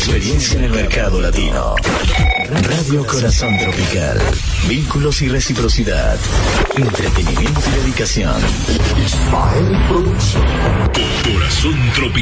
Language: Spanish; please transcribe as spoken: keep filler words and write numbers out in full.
experiencia en el mercado latino. Radio Corazón Tropical. Vínculos y reciprocidad. Entretenimiento y dedicación. Ismael Producción. Corazón Tropical.